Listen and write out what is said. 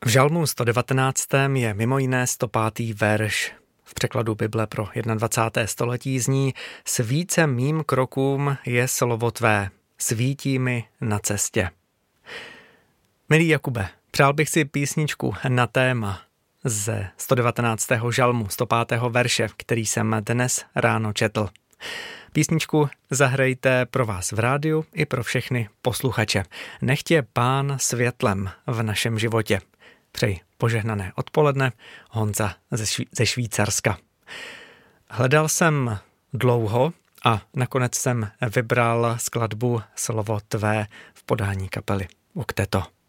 V žalmu 119. je mimo jiné 105. verš. V překladu Bible pro 21. století zní: Svíce mým krokům je slovo tvé, svítí mi na cestě. Milý Jakube, přál bych si písničku na téma ze 119. žalmu 105. verše, který jsem dnes ráno četl. Písničku zahrajte pro vás v rádiu i pro všechny posluchače. Nechť je Pán světlem v našem životě. Přeji požehnané odpoledne, Honza ze Švýcarska. Hledal jsem dlouho a nakonec jsem vybral skladbu Slovo tvé v podání kapely Okteto.